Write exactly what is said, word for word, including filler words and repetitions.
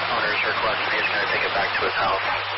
owner's requesting he's going to take it back to his house.